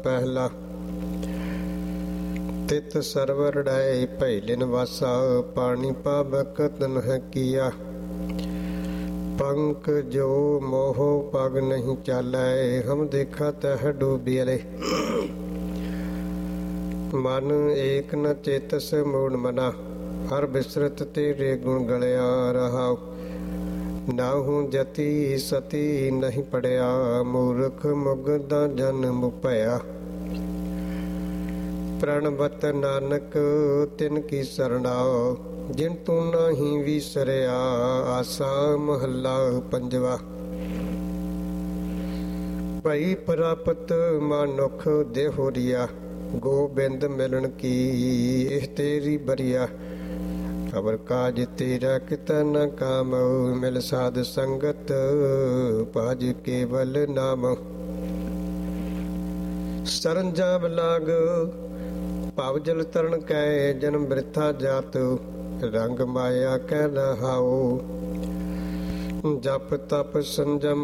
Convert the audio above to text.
ਪਹਿਲਾ। ਤਿਤ ਸਰਵਰ ਡਾਏ ਭੈਲਿਨ ਵਾਸਾ, ਪਾਣੀ ਪਾਵਕ ਤਨਹ ਕੀਆ। ਪੰਕ ਜੋ ਮੋਹ ਪਗ ਨਹੀਂ ਚਾਲੈ, ਹਮ ਦੇਖਾ ਤਹ ਡੂਬਿਅਲੇ। ਮਨ ਏਕ ਨ ਚੇਤਸ ਮੂੜ ਮਨਾ, ਹਰ ਬਿਸਰਤ ਤੇਰੇ ਗੁਣ ਗਲਿਆ ਰਹਾਉ। ਨਾਹੂ ਜਤੀ ਸਤੀ ਨਹੀਂ ਪੜਿਆ, ਮੂਰਖ ਮੁਗਦਾ ਜਨਮ ਭਇਆ। ਪ੍ਰਣਵਤ ਨਾਨਕ ਤਿਨ ਕੀ ਸਰਣਾ, ਜਿਨ ਤੂੰ ਨਹੀਂ ਵਿਸਰਿਆ। ਆਸਾ ਮਹੱਲਾ ਪੰਜਵਾ। ਭਈ ਪ੍ਰਾਪਤ ਮਨੁਖ ਦੇਹੁਰੀਆ, ਗੋਬਿੰਦ ਮਿਲਣ ਕੀ ਇਹ ਤੇਰੀ ਬਰੀਆ। ਖਬਰ ਕਾਜ ਤੇਰਾ ਕਿਤੈ ਨ ਕਾਮ, ਮਿਲ ਸਾਧ ਸੰਗਤ ਭਜ ਕੇਵਲ ਨਾਮ। ਸਰੰਜਾਮ ਲਾਗ ਭਵ ਜਲ ਤਰਨ ਕੈ, ਜਨਮ ਬ੍ਰਿਥਾ ਜਾਤ ਰੰਗ ਮਾਇਆ ਕਹਿ ਰਹਾਉ। ਜਪ ਤਪ ਸੰਜਮ